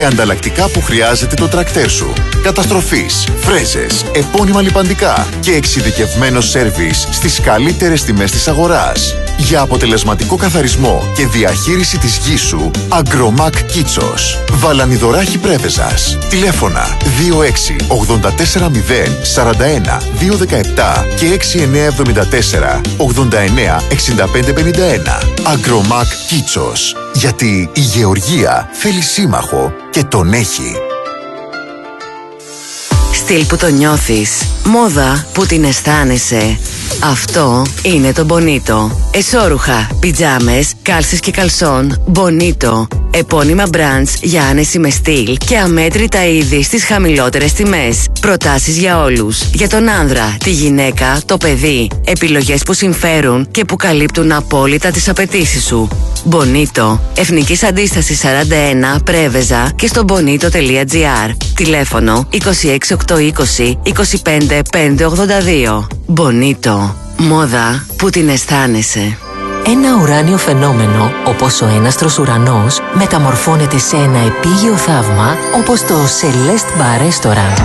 Ανταλλακτικά που χρειάζεται το τρακτέρ σου. Καταστροφής, φρέζες, επώνυμα λιπαντικά και εξειδικευμένο σέρβις στις καλύτερες τιμές της αγοράς. Για αποτελεσματικό καθαρισμό και διαχείριση της γης σου, Agromac Κίτσος. Βαλανιδωράχη Πρέβεζας. Τηλέφωνα 26 84 0 41 217 και 6974 89 65 51. Agromac Κίτσος. Γιατί η γεωργία θέλει σύμμαχο και τον έχει. Στυλ που το νιώθεις, μόδα που την αισθάνεσαι. Αυτό είναι το Bonito. Εσώρουχα, πιτζάμες, κάλσες και καλσόν, Bonito. Επώνυμα brands για άνεση με στυλ και αμέτρητα είδη στις χαμηλότερες τιμές. Προτάσεις για όλους. Για τον άνδρα, τη γυναίκα, το παιδί. Επιλογές που συμφέρουν και που καλύπτουν απόλυτα τις απαιτήσεις σου. Bonito. Εθνικής Αντίστασης 41, Πρέβεζα και στο bonito.gr. Τηλέφωνο 26820 25 582. Bonito. Μόδα που την αισθάνεσαι. Ένα ουράνιο φαινόμενο, όπως ο έναστρος ουρανός, μεταμορφώνεται σε ένα επίγειο θαύμα, όπως το Celeste Bar Restaurant.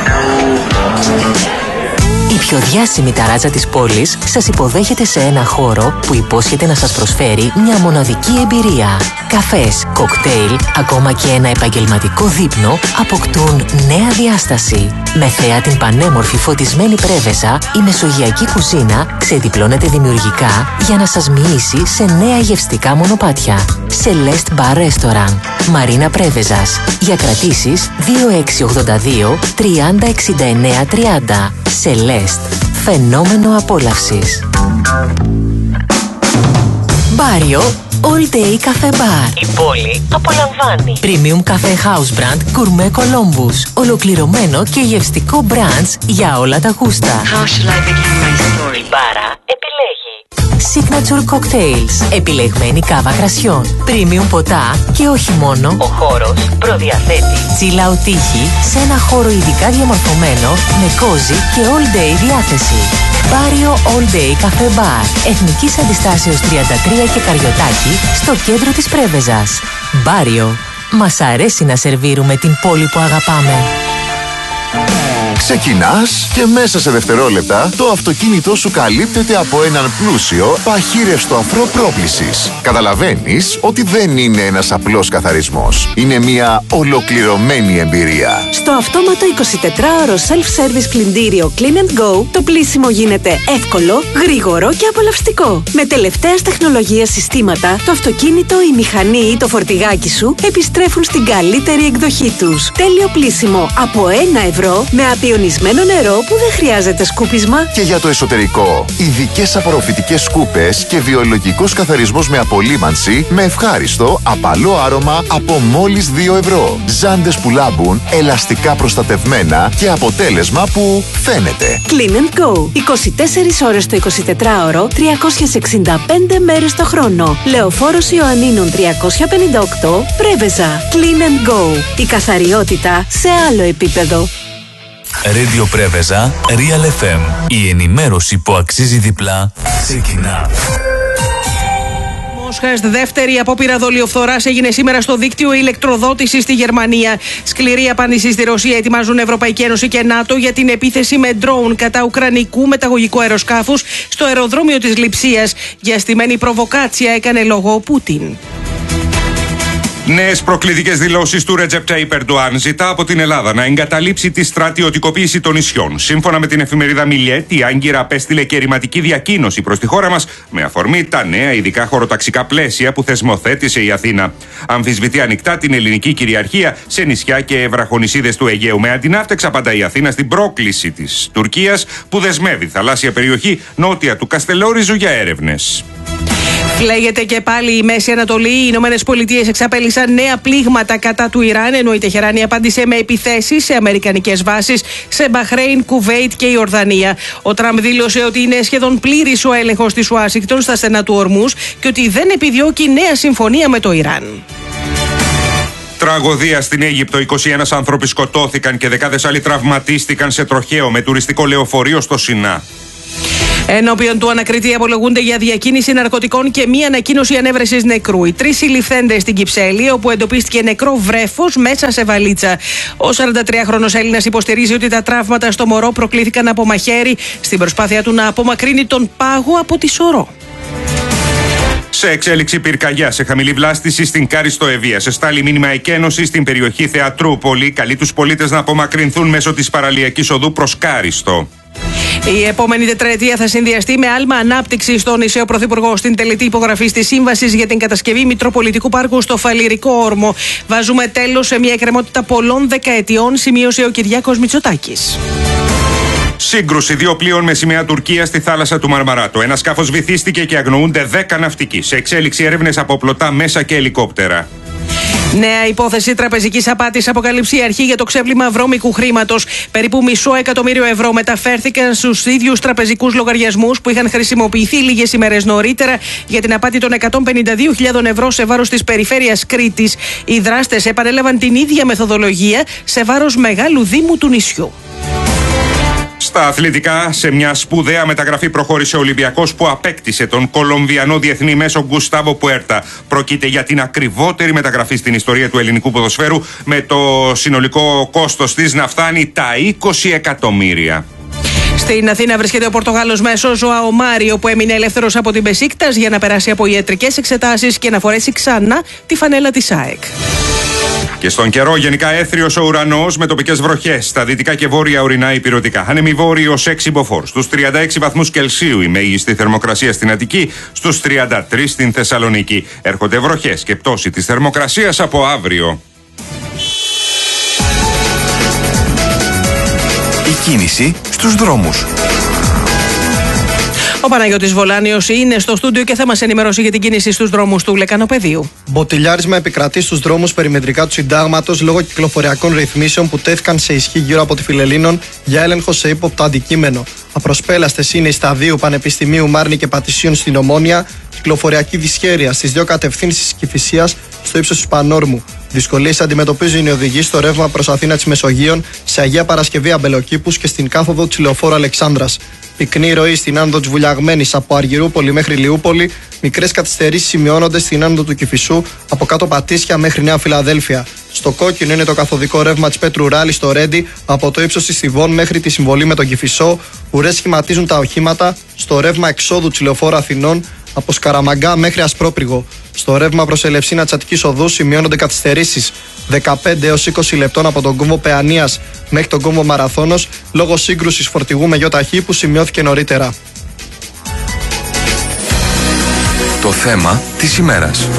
Η πιο διάσημη ταράτσα της πόλης σας υποδέχεται σε ένα χώρο που υπόσχεται να σας προσφέρει μια μοναδική εμπειρία. Καφές, κοκτέιλ, ακόμα και ένα επαγγελματικό δείπνο αποκτούν νέα διάσταση. Με θέα την πανέμορφη φωτισμένη Πρέβεζα, η μεσογειακή κουζίνα ξεδιπλώνεται δημιουργικά για να σας μοιήσει σε νέα γευστικά μονοπάτια. Celeste Bar Restaurant, Μαρίνα Πρέβεζας. Για κρατήσεις 2682 30 69 30. Celeste. Φαινόμενο απόλαυσης. Μπάριο All Day Cafe Bar. Η πόλη απολαμβάνει. Premium Cafe House Brand Gourmet Columbus. Ολοκληρωμένο και γευστικό branch για όλα τα γούστα. How shall I begin my story? Η μπάρα επιλέγει Signature Cocktails. Επιλεγμένη κάβα κρασιών. Premium ποτά και όχι μόνο. Ο χώρος προδιαθέτει chill out τύχη σε ένα χώρο ειδικά διαμορφωμένο με cozy και all day διάθεση. Μπάριο All Day Cafe Bar. Εθνικής Αντιστάσεως 33 και Καριωτάκη, στο κέντρο της Πρέβεζας. Μπάριο. Μας αρέσει να σερβίρουμε την πόλη που αγαπάμε. Ξεκινάς και μέσα σε δευτερόλεπτα το αυτοκίνητό σου καλύπτεται από έναν πλούσιο παχύρευστο αφρό πρόплησης. Καταλαβαίνεις ότι δεν είναι ένας απλός καθαρισμός. Είναι μια ολοκληρωμένη εμπειρία. Στο αυτόματο 24ωρο self-service πλυντήριο Clean and Go, το πλύσιμο γίνεται εύκολο, γρήγορο και απολαυστικό. Με τελευταίας τεχνολογίας συστήματα, το αυτοκίνητο, η μηχανή ή το φορτηγάκι σου επιστρέφουν στην καλύτερη εκδοχή τους. Τέλειο πλύσιμο από 1 ευρώ με απειωνισμένο νερό που δεν χρειάζεται σκούπισμα. Και για το εσωτερικό, ειδικές απορροφητικές σκούπες και βιολογικός καθαρισμός με απολύμανση με ευχάριστο, απαλό άρωμα από μόλις 2 ευρώ. Ζάντες που λάμπουν, ελαστικά προστατευμένα και αποτέλεσμα που φαίνεται. Clean and Go. 24 ώρες το 24ωρο, 365 μέρες το χρόνο. Λεωφόρος Ιωαννίνων 358, Πρέβεζα. Clean and Go. Η καθαριότητα σε άλλο επίπεδο. Radio Πρέβεζα, Real FM. Η ενημέρωση που αξίζει διπλά ξεκινά. Μόσχας, δεύτερη απόπειρα δολιοφθοράς έγινε σήμερα στο δίκτυο ηλεκτροδότησης στη Γερμανία. Σκληρή απάντηση στη Ρωσία ετοιμάζουν Ευρωπαϊκή Ένωση και ΝΑΤΟ για την επίθεση με ντρόουν κατά ουκρανικού μεταγωγικού αεροσκάφους στο αεροδρόμιο της Λειψίας. Για στημένη προβοκάτσια έκανε λόγο ο Πούτιν. Νέες προκλητικές δηλώσεις του Ρετζέπ Ταϊπ Ερντοάν ζητά από την Ελλάδα να εγκαταλείψει τη στρατιωτικοποίηση των νησιών. Σύμφωνα με την εφημερίδα Μιλιέτ, η Άγκυρα απέστειλε και ρηματική διακοίνωση προς τη χώρα μας με αφορμή τα νέα ειδικά χωροταξικά πλαίσια που θεσμοθέτησε η Αθήνα. Αμφισβητεί ανοιχτά την ελληνική κυριαρχία σε νησιά και βραχονησίδες του Αιγαίου. Με αντιναύτεξ απαντά η Αθήνα στην πρόκληση της Τουρκίας που δεσμεύει θαλάσσια περιοχή νότια του Καστελόριζου για έρευνες. Φλέγεται και πάλι η Μέση Ανατολή. Οι Ηνωμένες Πολιτείες εξαπέλυσαν νέα πλήγματα κατά του Ιράν, ενώ η Τεχεράνη απάντησε με επιθέσεις σε αμερικανικές βάσεις σε Μπαχρέιν, Κουβέιτ και Ιορδανία. Ο Τραμπ δήλωσε ότι είναι σχεδόν πλήρης ο έλεγχος της Ουάσιγκτον στα στενά του Ορμούς και ότι δεν επιδιώκει νέα συμφωνία με το Ιράν. Τραγωδία στην Αίγυπτο. 21 άνθρωποι σκοτώθηκαν και δεκάδες άλλοι τραυματίστηκαν σε τροχαίο με τουριστικό λεωφορείο στο Σινά. Ενώπιον του ανακριτή απολογούνται για διακίνηση ναρκωτικών και μία ανακοίνωση ανέβρεσης νεκρού. Οι 3 συλληφθέντες στην Κυψέλη, όπου εντοπίστηκε νεκρό βρέφος μέσα σε βαλίτσα. Ο 43χρονος Έλληνας υποστηρίζει ότι τα τραύματα στο μωρό προκλήθηκαν από μαχαίρι στην προσπάθεια του να απομακρύνει τον πάγο από τη σωρό. Σε εξέλιξη πυρκαγιά σε χαμηλή βλάστηση στην Κάριστο Ευεία. Σε στάλει μήνυμα εκένωση στην περιοχή Θεατρούπολη. Καλεί τους πολίτες να απομακρυνθούν μέσω της παραλιακής οδού προς Κάριστο. Η επόμενη τετραετία θα συνδυαστεί με άλμα ανάπτυξη στον νησαίο Πρωθυπουργό στην τελετή υπογραφή τη σύμβαση για την κατασκευή Μητροπολιτικού Πάρκου στο Φαλιρικό Όρμο. Βάζουμε τέλος σε μια εκκρεμότητα πολλών δεκαετιών, σημείωσε ο Κυριάκος Μητσοτάκης. Σύγκρουση 2 πλοίων με σημαία Τουρκία στη θάλασσα του Μαρμαράτο. Ένα σκάφος βυθίστηκε και αγνοούνται 10 ναυτικοί. Σε εξέλιξη έρευνες από πλωτά μέσα και ελικόπτερα. Νέα υπόθεση τραπεζικής απάτης αποκαλύψει η αρχή για το ξέπλυμα βρώμικου χρήματος. Περίπου $500.000 ευρώ μεταφέρθηκαν στους ίδιους τραπεζικούς λογαριασμούς που είχαν χρησιμοποιηθεί λίγες ημέρες νωρίτερα για την απάτη των 152.000 ευρώ σε βάρος της περιφέρειας Κρήτης. Οι δράστες επανέλαβαν την ίδια μεθοδολογία σε βάρος μεγάλου δήμου του νησιού. Στα αθλητικά, σε μια σπουδαία μεταγραφή προχώρησε ο Ολυμπιακός που απέκτησε τον Κολομβιανό διεθνή μέσο Γκουστάβο Πουέρτα. Πρόκειται για την ακριβότερη μεταγραφή στην ιστορία του ελληνικού ποδοσφαίρου, με το συνολικό κόστος της να φτάνει τα 20 εκατομμύρια. Στην Αθήνα βρίσκεται ο Πορτογάλος μέσος Ζωάο Μάριο, που έμεινε ελεύθερος από την Μπεσίκτας για να περάσει από ιατρικές εξετάσεις και να φορέσει ξανά τη φανέλα της ΑΕΚ. Και στον καιρό, γενικά έθριος ο ουρανός με τοπικές βροχές στα δυτικά και βόρεια ορεινά υπηρετικά. Άνεμοι βόρειο ως 6 μποφόρ. Στους 36 βαθμούς Κελσίου η μέγιστη θερμοκρασία στην Αττική, στους 33 στην Θεσσαλονίκη. Έρχονται βροχές και πτώση της θερμοκρασίας από αύριο. Η κίνηση στους δρόμους. Ο Παναγιώτης Βολάνιος είναι στο στούντιο και θα μας ενημερώσει για την κίνηση στους δρόμους του Λεκανοπεδίου. Μποτιλιάρισμα επικρατεί στους δρόμους περιμετρικά του Συντάγματος λόγω κυκλοφοριακών ρυθμίσεων που τέθηκαν σε ισχύ γύρω από τη Φιλελλήνων για έλεγχο σε ύποπτο αντικείμενο. Απροσπέλαστες είναι οι Σταδίου, Πανεπιστημίου, Μάρνη και Πατησίων στην Ομόνια, κυκλοφοριακή δυσχέρεια στις 2 κατευθύνσεις της Κηφισίας στο ύψος του Πανόρμου. Δυσκολίες αντιμετωπίζουν οι οδηγοί στο ρεύμα προς Αθήνα της Μεσογείων, σε Αγία Παρασκευή Αμπελοκήπους και στην κάθοδο της Λεωφόρου Αλεξάνδρας. Πυκνή ροή στην άνοδο της Βουλιαγμένης από Αργυρούπολη μέχρι Λιούπολη. Μικρές καθυστερήσεις σημειώνονται στην άνοδο του Κηφισού από κάτω Πατήσια μέχρι Νέα Φιλαδέλφια. Στο κόκκινο είναι το καθοδικό ρεύμα της Πέτρου Ράλη στο Ρέντι από το ύψος της Θηβών μέχρι τη συμβολή με τον Κηφισό. Ουρές σχηματίζουν τα οχήματα στο ρεύμα εξόδου της Λεωφόρου Αθηνών από Σκαραμαγκά μέχρι Ασπρόπριγο. Στο ρεύμα προς Ελευσίνα της Αττικής Οδού σημειώνονται καθυστερήσεις 15 έως 20 λεπτών από τον κόμβο Παιανίας μέχρι τον κόμβο Μαραθώνος λόγω σύγκρουσης φορτηγού με γιοταχή που σημειώθηκε νωρίτερα. Το θέμα της ημέρας.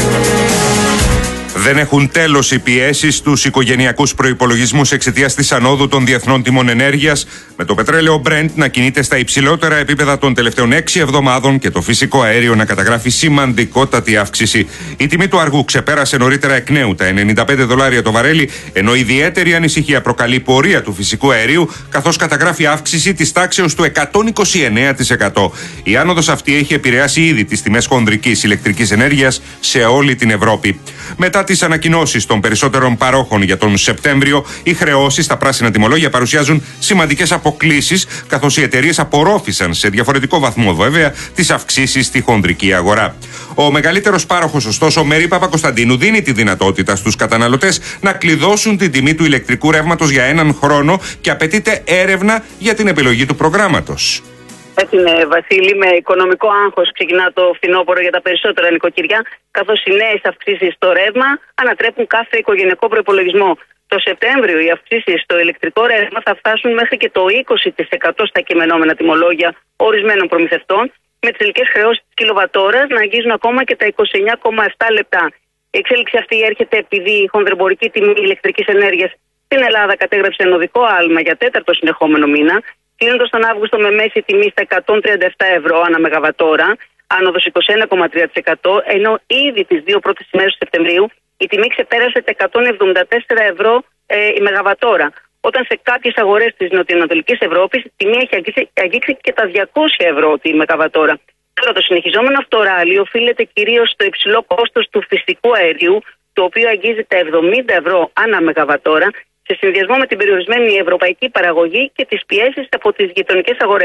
Δεν έχουν τέλος οι πιέσεις στους οικογενειακούς προϋπολογισμούς εξαιτίας της ανόδου των διεθνών τιμών ενέργειας, με το πετρέλαιο Brent να κινείται στα υψηλότερα επίπεδα των τελευταίων 6 εβδομάδων και το φυσικό αέριο να καταγράφει σημαντικότατη αύξηση. Η τιμή του αργού ξεπέρασε νωρίτερα εκ νέου τα $95 το βαρέλι, ενώ ιδιαίτερη ανησυχία προκαλεί πορεία του φυσικού αερίου, καθώς καταγράφει αύξηση της τάξεως του 129%. Η άνοδος αυτή έχει επηρεάσει ήδη τις τιμές χονδρικής ηλεκτρικής ενέργειας σε όλη την Ευρώπη. Μετά τις ανακοινώσεις των περισσότερων παρόχων για τον Σεπτέμβριο, οι χρεώσεις στα πράσινα τιμολόγια παρουσιάζουν σημαντικές αποκλίσεις, καθώς οι εταιρείες απορρόφησαν σε διαφορετικό βαθμό βέβαια τις αυξήσεις στη χονδρική αγορά. Ο μεγαλύτερος πάροχος, ωστόσο, Μέρη Παπακοσταντίνου, δίνει τη δυνατότητα στους καταναλωτές να κλειδώσουν την τιμή του ηλεκτρικού ρεύματος για 1 χρόνο και απαιτείται έρευνα για την επιλογή του προγράμματος. Έτσι είναι, Βασίλη, με οικονομικό άγχος ξεκινά το φθινόπωρο για τα περισσότερα νοικοκυριά, καθώς οι νέες αυξήσεις στο ρεύμα ανατρέπουν κάθε οικογενειακό προϋπολογισμό. Το Σεπτέμβριο οι αυξήσεις στο ηλεκτρικό ρεύμα θα φτάσουν μέχρι και το 20% στα κειμενόμενα τιμολόγια ορισμένων προμηθευτών, με τις τελικές χρεώσεις της κιλοβατόρας να αγγίζουν ακόμα και τα 29,7 λεπτά. Η εξέλιξη αυτή έρχεται επειδή η χονδρεμπορική τιμή ηλεκτρικής ενέργειας στην Ελλάδα κατέγραψε ενωδικό άλμα για 4ο συνεχόμενο μήνα, κλείνοντας τον Αύγουστο με μέση τιμή στα 137 ευρώ ανά μεγαβατόρα, άνοδος 21,3%, ενώ ήδη τις 2 πρώτες ημέρες του Σεπτεμβρίου η τιμή ξεπέρασε τα 174 ευρώ η μεγαβατόρα. Όταν σε κάποιες αγορές της νοτιοανατολικής Ευρώπης η τιμή έχει αγγίξει και τα 200 ευρώ τη μεγαβατόρα. Τώρα, το συνεχιζόμενο αυτό ράλι οφείλεται κυρίως στο υψηλό κόστος του φυσικού αερίου, το οποίο αγγίζει τα 70 ευρώ ανά μεγαβατόρα, σε συνδυασμό με την περιορισμένη ευρωπαϊκή παραγωγή και τις πιέσεις από τις γειτονικές αγορές.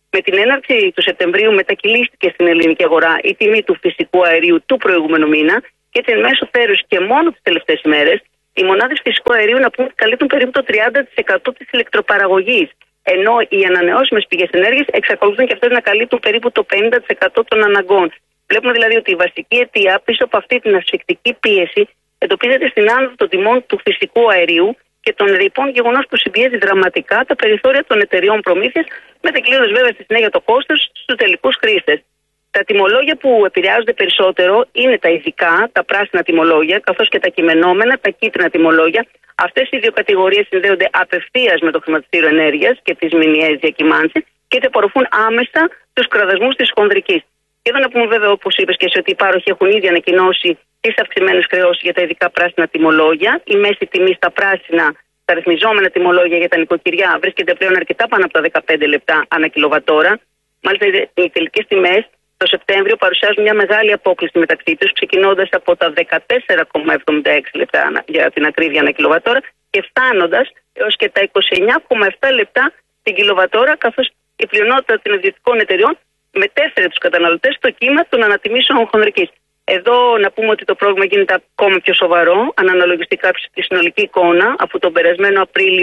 Με την έναρξη του Σεπτεμβρίου μετακυλίστηκε στην ελληνική αγορά η τιμή του φυσικού αερίου του προηγούμενου μήνα και την μέσο θέρους και μόνο τις τελευταίες ημέρες οι μονάδες φυσικού αερίου να πούμε ότι καλύπτουν περίπου το 30% της ηλεκτροπαραγωγής. Ενώ οι ανανεώσιμες πηγές ενέργειας εξακολουθούν και αυτές να καλύπτουν περίπου το 50% των αναγκών. Βλέπουμε δηλαδή ότι η βασική αιτία πίσω από αυτή την ασφυκτική πίεση εντοπίζεται στην άνοδο των τιμών του φυσικού αερίου και των ρηπών, γεγονός που συμπιέζει δραματικά τα περιθώρια των εταιριών προμήθειας, μετακυλίοντας βέβαια στη συνέχεια το κόστος στους τελικούς χρήστες. Τα τιμολόγια που επηρεάζονται περισσότερο είναι τα ειδικά, τα πράσινα τιμολόγια, καθώς και τα κειμενόμενα, τα κίτρινα τιμολόγια. Αυτές οι δύο κατηγορίες συνδέονται απευθείας με το χρηματιστήριο ενέργειας και τις μηνιαίες διακυμάνσεις και απορροφούν άμεσα τους κραδασμούς της χονδρικής. Και εδώ να πούμε βέβαια, όπως είπες και εσύ, ότι οι πάροχοι έχουν ήδη ανακοινώσει τις αυξημένες χρεώσεις για τα ειδικά πράσινα τιμολόγια. Η μέση τιμή στα πράσινα, τα ρυθμιζόμενα τιμολόγια για τα νοικοκυριά βρίσκεται πλέον αρκετά πάνω από τα 15 λεπτά ανά κιλοβατόρα. Μάλιστα, οι τελικές τιμές το Σεπτέμβριο παρουσιάζουν μια μεγάλη απόκληση μεταξύ τους, ξεκινώντας από τα 14,76 λεπτά για την ακρίβεια ανά κιλοβατόρα και φτάνοντας έως και τα 29,7 λεπτά την κιλοβατόρα, καθώς η πλειονότητα των ιδιωτικών εταιριών μετέφερε τους καταναλωτές στο κύμα των ανατιμήσεων χονδρικής. Εδώ να πούμε ότι το πρόβλημα γίνεται ακόμα πιο σοβαρό, αν αναλογιστεί κάποιος τη συνολική εικόνα, από τον περασμένο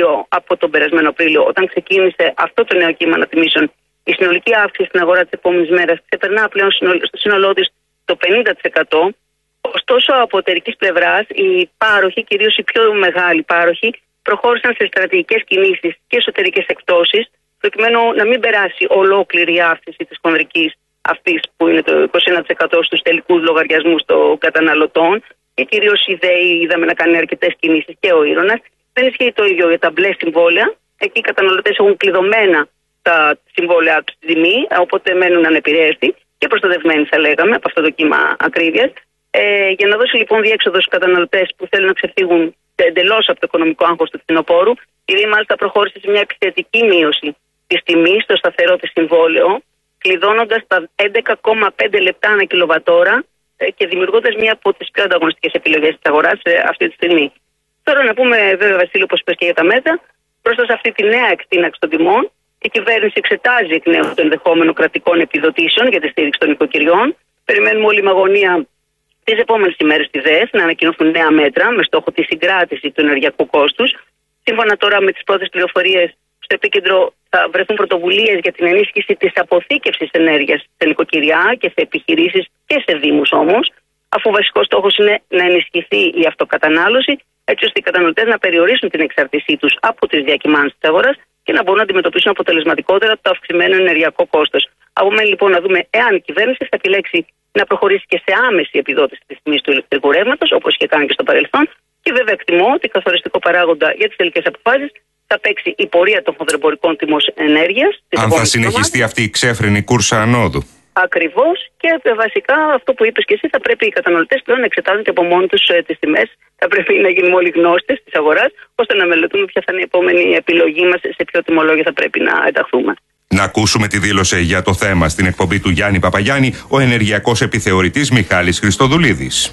Απρίλιο, όταν ξεκίνησε αυτό το νέο κύμα ανατιμήσεων. Η συνολική αύξηση στην αγορά της επόμενης μέρας ξεπερνά πλέον στο σύνολό της το 50%. Ωστόσο, από εταιρικής πλευράς, οι πάροχοι, κυρίως οι πιο μεγάλοι πάροχοι, προχώρησαν σε στρατηγικές κινήσεις και εσωτερικές εκπτώσεις, προκειμένου να μην περάσει ολόκληρη η αύξηση της χονδρικής αυτής, που είναι το 21% στους τελικούς λογαριασμούς των καταναλωτών. Και κυρίως η ΔΕΗ είδαμε να κάνει αρκετές κινήσεις και ο Ήρωνας. Δεν ισχύει το ίδιο για τα μπλε συμβόλαια. Εκεί οι καταναλωτές έχουν κλειδωμένα τα συμβόλαια του στη τιμή, οπότε μένουν ανεπηρέαστοι και προστατευμένοι, θα λέγαμε, από αυτό το κύμα ακρίβειας. Για να δώσει λοιπόν διέξοδο στους καταναλωτές που θέλουν να ξεφύγουν εντελώς από το οικονομικό άγχος του φθινοπόρου, η ΔΕΗ μάλιστα προχώρησε σε μια επιθετική μείωση της τιμής στο σταθερό της συμβόλαιο, κλειδώνοντας τα 11,5 λεπτά ανά κιλοβατόρα και δημιουργώντας μία από τις πιο ανταγωνιστικές επιλογές της αγοράς αυτή τη στιγμή. Τώρα να πούμε, βέβαια, Βασίλη, όπως είπες και για τα μέτρα, μπροστά σε αυτή τη νέα εκτείναξη των τιμών, η κυβέρνηση εξετάζει εκ νέου το ενδεχόμενο κρατικών επιδοτήσεων για τη στήριξη των νοικοκυριών. Περιμένουμε όλη με αγωνία τις επόμενες ημέρες στη ΔΕΣ να ανακοινωθούν νέα μέτρα με στόχο τη συγκράτηση του ενεργειακού κόστους. Σύμφωνα τώρα με τις πρώτες πληροφορίες, στο επίκεντρο θα βρεθούν πρωτοβουλίες για την ενίσχυση της αποθήκευσης ενέργειας σε νοικοκυριά και σε επιχειρήσεις και σε δήμους όμως, αφού ο βασικός στόχος είναι να ενισχυθεί η αυτοκατανάλωση, έτσι ώστε οι καταναλωτές να περιορίσουν την εξάρτησή τους από τις διακυμάνσεις της αγοράς και να μπορούν να αντιμετωπίσουν αποτελεσματικότερα το αυξημένο ενεργειακό κόστος. Απομένει λοιπόν να δούμε εάν η κυβέρνηση θα επιλέξει να προχωρήσει και σε άμεση επιδότηση της τιμής του ηλεκτρικού ρεύματος, όπως είχε κάνει και στο παρελθόν, και βέβαια εκτιμώ ότι καθοριστικό παράγοντα για τις τελικές αποφάσεις θα παίξει η πορεία των χονδρεμπορικών τιμών ενέργειας. Αν θα συνεχιστεί αυτή η ξέφρενη κούρσα ανόδου. Ακριβώς, και βασικά αυτό που είπες και εσύ, θα πρέπει οι καταναλωτές πλέον να εξετάζουν και από μόνοι τους τις τιμές. Θα πρέπει να γίνουμε όλοι γνώστες της αγοράς, ώστε να μελετούμε ποια θα είναι η επόμενη επιλογή μας, σε ποιο τιμολόγιο θα πρέπει να ενταχθούμε. Να ακούσουμε τι δήλωσε για το θέμα στην εκπομπή του Γιάννη Παπαγιάννη ο ενεργειακός επιθεωρητής Μιχάλης Χριστοδουλίδης.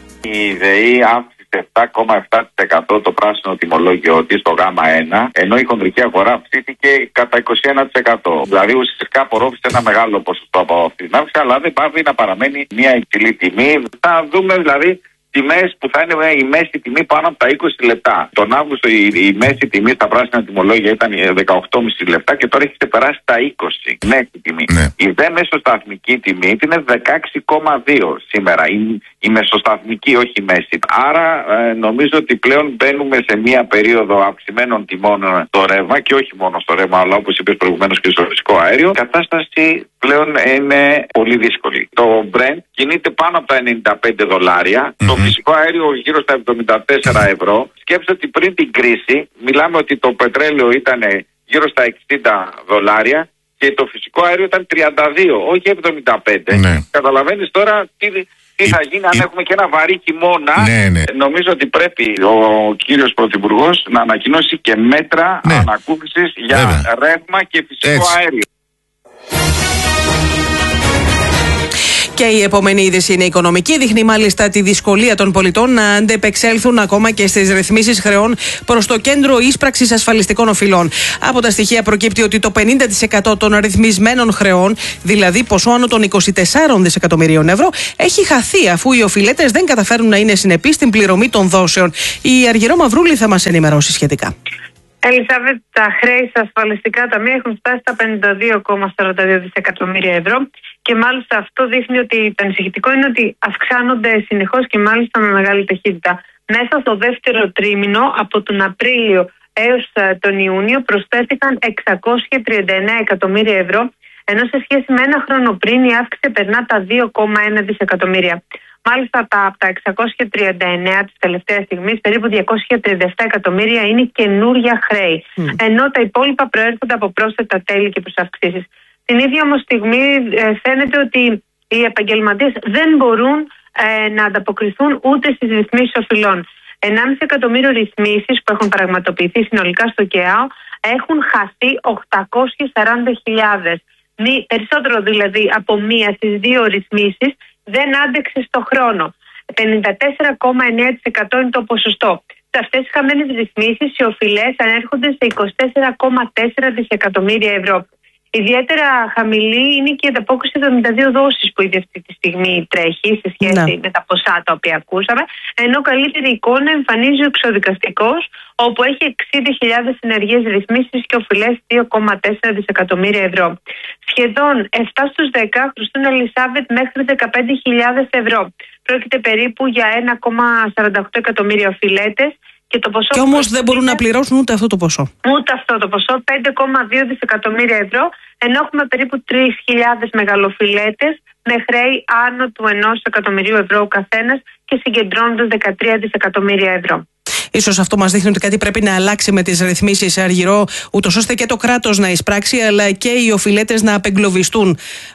Η ΔΕΗ αύξησε 7,7% το πράσινο τιμολόγιο της στο Γ1, ενώ η χονδρική αγορά αυξήθηκε κατά 21%. Δηλαδή ουσιαστικά απορρόφησε ένα μεγάλο ποσοστό από αυτή την αύξηση, αλλά δεν πάβει να παραμένει μια υψηλή τιμή. Θα δούμε δηλαδή τιμές που θα είναι η μέση τιμή πάνω από τα 20 λεπτά. Τον Αύγουστο η μέση τιμή στα πράσινα τιμολόγια ήταν 18,5 λεπτά και τώρα έχει ξεπεράσει τα 20 μέση τιμή. Ναι. Η δε μεσοσταθμική τιμή είναι 16,2 σήμερα. Η μεσοσταθμική, όχι η μέση. Άρα νομίζω ότι πλέον μπαίνουμε σε μια περίοδο αυξημένων τιμών στο ρεύμα και όχι μόνο στο ρεύμα, αλλά όπως είπες προηγουμένως και στο φυσικό αέριο. Η κατάσταση πλέον είναι πολύ δύσκολη. Το Brent κινείται πάνω από τα $95. Το φυσικό αέριο γύρω στα 74 ευρώ. Σκέψτε ότι πριν την κρίση μιλάμε ότι το πετρέλαιο ήταν γύρω στα $60 και το φυσικό αέριο ήταν 32, όχι 75. Ναι. Καταλαβαίνεις τώρα τι θα γίνει αν έχουμε και ένα βαρύ χειμώνα. Ναι. Νομίζω ότι πρέπει ο κύριος Πρωθυπουργός να ανακοινώσει και μέτρα ανακούφισης για ρεύμα και φυσικό αέριο. Και η επόμενη είδηση είναι οικονομική. Δείχνει μάλιστα τη δυσκολία των πολιτών να αντεπεξέλθουν ακόμα και στις ρυθμίσεις χρεών προς το Κέντρο Ίσπραξης Ασφαλιστικών Οφειλών. Από τα στοιχεία προκύπτει ότι το 50% των αριθμισμένων χρεών, δηλαδή ποσό άνω των 24 δισεκατομμυρίων ευρώ, έχει χαθεί αφού οι οφειλέτες δεν καταφέρουν να είναι συνεπείς στην πληρωμή των δόσεων. Η Αργυρό Μαυρούλη θα μας ενημερώσει σχετικά. Ελισάβετ, τα χρέη στα ασφαλιστικά ταμεία έχουν φτάσει στα 52,42 δισεκατομμύρια ευρώ και μάλιστα αυτό δείχνει ότι το ανησυχητικό είναι ότι αυξάνονται συνεχώς και μάλιστα με μεγάλη ταχύτητα. Μέσα στο δεύτερο τρίμηνο, από τον Απρίλιο έως τον Ιούνιο, προσθέθηκαν 639 εκατομμύρια ευρώ, ενώ σε σχέση με ένα χρόνο πριν η αύξηση περνά τα 2,1 δισεκατομμύρια. Μάλιστα, από τα 639 της τελευταίας στιγμής, περίπου 237 εκατομμύρια είναι καινούρια χρέη. Ενώ τα υπόλοιπα προέρχονται από πρόσθετα τέλη και προσαυξήσεις. Την ίδια όμως στιγμή φαίνεται ότι οι επαγγελματίες δεν μπορούν να ανταποκριθούν ούτε στις ρυθμίσεις οφειλών. 1,5 εκατομμύριο ρυθμίσεις που έχουν πραγματοποιηθεί συνολικά στο ΚΕΑΟ έχουν χαθεί 840.000. Περισσότερο δηλαδή από μία στις δύο ρυθμίσεις δεν άντεξε στο χρόνο. 54,9% είναι το ποσοστό. Σε αυτές τις χαμένες ρυθμίσεις οι οφειλές ανέρχονται σε 24,4 δισεκατομμύρια ευρώ. Ιδιαίτερα χαμηλή είναι και η ανταπόκριση 72 δόσεις που ήδη αυτή τη στιγμή τρέχει σε σχέση με τα ποσά τα οποία ακούσαμε, ενώ καλύτερη εικόνα εμφανίζει ο εξωδικαστικός, όπου έχει 60.000 συνεργές ρυθμίσεις και οφειλές 2,4 δισεκατομμύρια ευρώ. Σχεδόν 7 στους 10 χρωστούν, Ελισάβετ, μέχρι 15.000 ευρώ. Πρόκειται περίπου για 1,48 εκατομμύρια οφειλέτες. Και όμως δεν μπορούν να πληρώσουν ούτε αυτό το ποσό. Ούτε αυτό το ποσό, 5,2 δισεκατομμύρια ευρώ, ενώ έχουμε περίπου 3.000 μεγαλοφιλέτες με χρέη άνω του 1 εκατομμυρίου ευρώ ο καθένας και συγκεντρώνοντας 13 δισεκατομμύρια ευρώ. Ίσως αυτό μας δείχνει ότι κάτι πρέπει να αλλάξει με τις ρυθμίσεις, Αργυρό, ούτως ώστε και το κράτος να εισπράξει, αλλά και οι οφειλέτες να απεγκλωβιστούν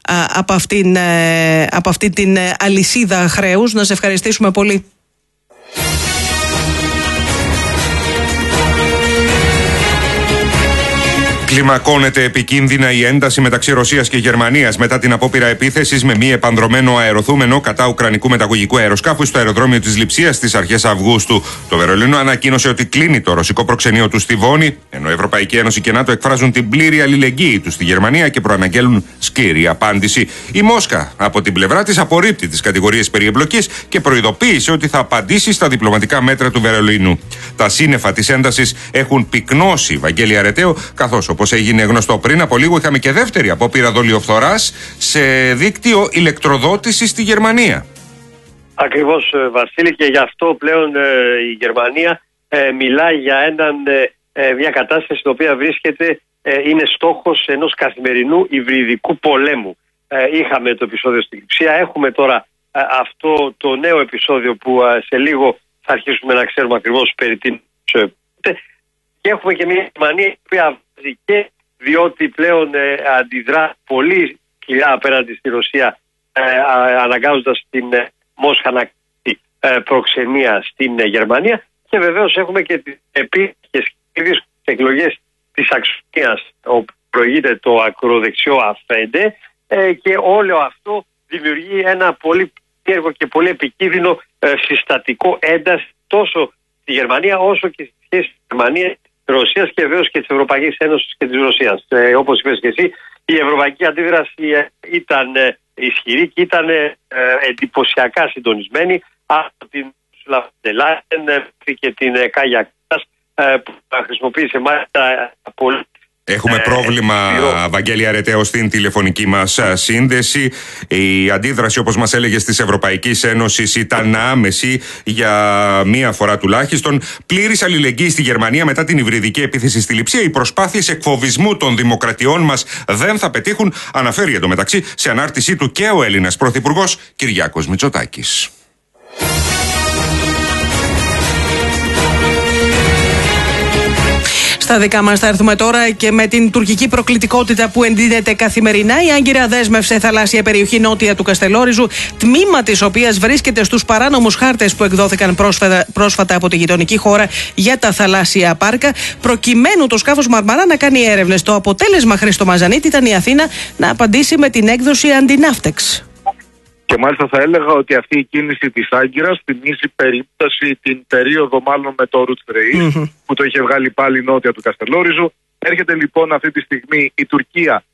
από αυτή την αλυσίδα χρέους. Να σε ευχαριστήσουμε πολύ. Κλιμακώνεται επικίνδυνα η ένταση μεταξύ Ρωσίας και Γερμανίας μετά την απόπειρα επίθεσης με μη επανδρωμένο αεροθούμενο κατά ουκρανικού μεταγωγικού αεροσκάφου στο αεροδρόμιο της Λειψίας στις αρχές Αυγούστου. Το Βερολίνο ανακοίνωσε ότι κλείνει το ρωσικό προξενείο του στη Βόνη, ενώ η Ευρωπαϊκή Ένωση και ΝΑΤΟ εκφράζουν την πλήρη αλληλεγγύη του στη Γερμανία και προαναγγέλουν σκληρή απάντηση. Η Μόσχα από την πλευρά της απορρίπτει τις κατηγορίες περί εμπλοκής και προειδοποίησε ότι θα απαντήσει στα διπλωματικά μέτρα του Βερολίνου. Τα σύννεφα της έντασης έχουν πυκνώσει, Βαγγέλη Αρετέο, καθώς όπως έγινε γνωστό πριν από λίγο, είχαμε και δεύτερη απόπειρα δολιοφθοράς σε δίκτυο ηλεκτροδότησης στη Γερμανία. Ακριβώς, Βασίλη, και γι' αυτό πλέον η Γερμανία μιλάει για μια κατάσταση στην οποία βρίσκεται, είναι στόχος ενός καθημερινού υβριδικού πολέμου. Είχαμε το επεισόδιο στην Λειψία, έχουμε τώρα αυτό το νέο επεισόδιο που σε λίγο θα αρχίσουμε να ξέρουμε ακριβώς περί τίνος. Και έχουμε και μια Γερμανία η οποία και διότι πλέον αντιδρά πολύ σκληρά απέναντι στη Ρωσία, αναγκάζοντας την Μόσχα να κάνει προξενία στην Γερμανία, και βεβαίως έχουμε και τις επίκαιρες εκλογές της Αξονίας, όπου προηγείται το ακροδεξιό Αφέντε, και όλο αυτό δημιουργεί ένα πολύ έργο και πολύ επικίνδυνο συστατικό ένταση τόσο στη Γερμανία όσο και στη σχέση της Γερμανίας, Ρωσίας και βεβαίως και της Ευρωπαϊκής Ένωσης και της Ρωσίας. Όπως είπες και εσύ, η ευρωπαϊκή αντίδραση ήταν ισχυρή και ήταν εντυπωσιακά συντονισμένη από την Σουλαφντελάιν και την Κάγια Κάλλας, που χρησιμοποίησε μάλιστα πολύ. Έχουμε πρόβλημα, Βαγγέλη Αρετέο, στην τηλεφωνική μας σύνδεση. Η αντίδραση, όπως μας έλεγες, της Ευρωπαϊκής Ένωσης ήταν άμεση για μία φορά τουλάχιστον. Πλήρης αλληλεγγύη στη Γερμανία μετά την υβριδική επίθεση στη Λειψία. Οι προσπάθειες εκφοβισμού των δημοκρατιών μας δεν θα πετύχουν, αναφέρει εντωμεταξύ σε ανάρτησή του και ο Έλληνας Πρωθυπουργός Κυριάκος Μητσοτάκης. Στα δικά μας θα έρθουμε τώρα και με την τουρκική προκλητικότητα που εντείνεται καθημερινά. Η Άγκυρα δέσμευσε θαλάσσια περιοχή νότια του Καστελόριζου, τμήμα της οποίας βρίσκεται στους παράνομους χάρτες που εκδόθηκαν πρόσφατα από τη γειτονική χώρα για τα θαλάσσια πάρκα, προκειμένου το σκάφος Μαρμαρά να κάνει έρευνες. Το αποτέλεσμα, Χρήστο Μαζανίτη, ήταν η Αθήνα να απαντήσει με την έκδοση αντιναύτεξ. Και μάλιστα θα έλεγα ότι αυτή η κίνηση της Άγκυρας θυμίζει περίπτωση την περίοδο μάλλον με το Route 3 που το είχε βγάλει πάλι νότια του Καστελόριζου. Έρχεται λοιπόν αυτή τη στιγμή η Τουρκία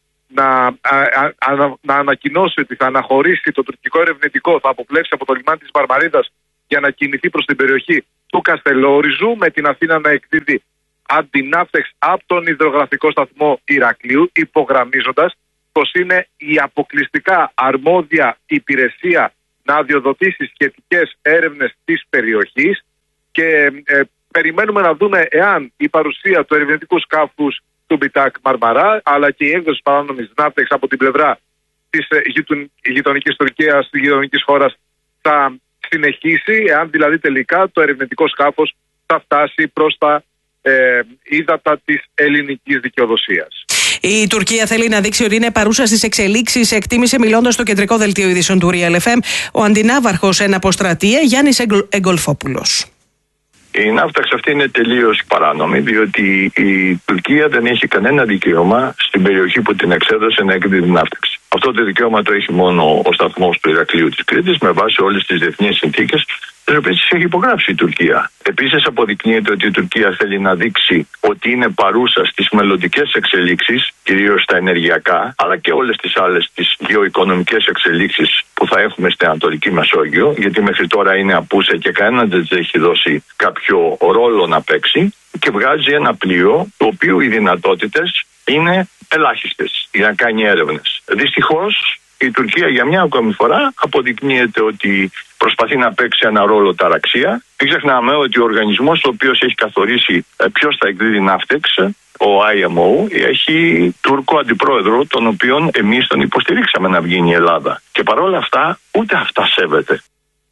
να ανακοινώσει ότι θα αναχωρήσει το τουρκικό ερευνητικό, θα αποπλέψει από το λιμάνι της Μαρμαρίδας για να κινηθεί προς την περιοχή του Καστελόριζου, με την Αθήνα να εκδίδει αντιναύτεξ από τον υδρογραφικό σταθμό Ηρακλείου, υπογραμμίζοντας πως είναι η αποκλειστικά αρμόδια υπηρεσία να αδειοδοτήσει σχετικές έρευνες της περιοχής και περιμένουμε να δούμε εάν η παρουσία του ερευνητικού σκάφους του Μπιτάκ Μαρμαρά αλλά και η έκδοση παράνομης ναύτεξ από την πλευρά της γειτονικής Τουρκίας, της γειτονικής χώρας, θα συνεχίσει, εάν δηλαδή τελικά το ερευνητικό σκάφος θα φτάσει προς τα ύδατα της ελληνικής δικαιοδοσίας. Η Τουρκία θέλει να δείξει ότι είναι παρούσα στις εξελίξεις, εκτίμησε μιλώντας στο κεντρικό δελτίο ειδήσεων του Real FM ο αντινάβαρχος εν αποστρατεία Γιάννης Εγκολφόπουλος. Η ναύταξη αυτή είναι τελείως παράνομη, διότι η Τουρκία δεν έχει κανένα δικαίωμα στην περιοχή που την εξέδωσε να εκδίδει ναύταξη. Αυτό το δικαίωμα το έχει μόνο ο σταθμός του Ηρακλείου της Κρήτης με βάση όλες τις διεθνείς συνθήκες, τις οποίες έχει υπογράψει η Τουρκία. Επίσης, αποδεικνύεται ότι η Τουρκία θέλει να δείξει ότι είναι παρούσα στις μελλοντικές εξελίξεις, κυρίως στα ενεργειακά, αλλά και όλες τις άλλες τις γεωοικονομικές εξελίξεις που θα έχουμε στην Ανατολική Μεσόγειο, γιατί μέχρι τώρα είναι απούσα και κανένα δεν της έχει δώσει κάποιο ρόλο να παίξει, και βγάζει ένα πλοίο, το οποίο οι δυνατότητες είναι ελάχιστες για να κάνει έρευνες. Δυστυχώς, η Τουρκία για μια ακόμη φορά αποδεικνύεται ότι προσπαθεί να παίξει ένα ρόλο ταραξία. Μην ξεχνάμε ότι ο οργανισμός ο οποίος έχει καθορίσει ποιος θα εκδίδει ναύτεξ, ο IMO, έχει Τούρκο αντιπρόεδρο, τον οποίον εμείς τον υποστηρίξαμε να βγει η Ελλάδα. Και παρόλα αυτά, ούτε αυτά σέβεται.